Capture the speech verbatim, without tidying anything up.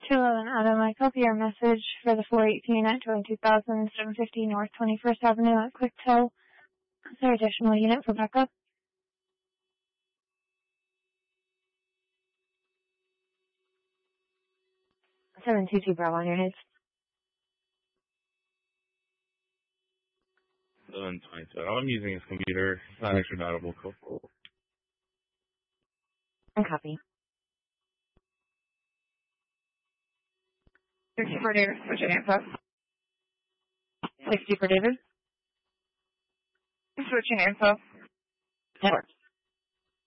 two eleven Auto, I copy your message for the four eighteen at twenty-two thousand seven fifty North twenty-first Avenue at Quick Tow. Is there additional unit for backup? seven two two Bravo on your heads. seven twenty-two. I'm using his computer. It's not extra notable. Cool. And copy. sixty for David. Switching info. sixty for David. Switching info. Network.